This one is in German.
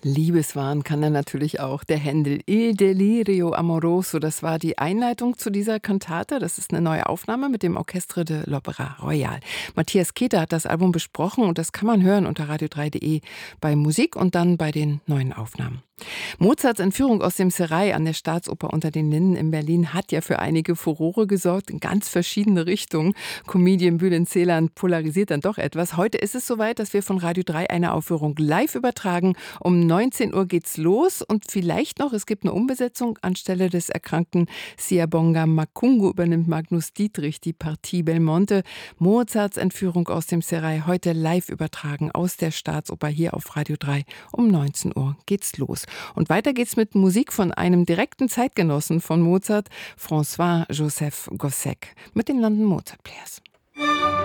Liebeswahn kann er natürlich auch. Der Händel Il Delirio Amoroso, das war die Einleitung zu dieser Kantate. Das ist eine neue Aufnahme mit dem Orchestre de l'Opéra Royal. Matthias Keter hat das Album besprochen und das kann man hören unter radio3.de bei Musik und dann bei den neuen Aufnahmen. Mozarts Entführung aus dem Serail an der Staatsoper unter den Linden in Berlin hat ja für einige Furore gesorgt, in ganz verschiedene Richtungen. Comedian Bülent Ceylan polarisiert dann doch etwas. Heute ist es soweit, dass wir von Radio 3 eine Aufführung live übertragen. Um 19 Uhr geht's los und vielleicht noch, es gibt eine Umbesetzung. Anstelle des erkrankten Siyabonga Makungu übernimmt Magnus Dietrich die Partie Belmonte. Mozarts Entführung aus dem Serail heute live übertragen aus der Staatsoper hier auf Radio 3. Um 19 Uhr geht's los. Und weiter geht's mit Musik von einem direkten Zeitgenossen von Mozart, François Joseph Gossec, mit den London Mozart Players.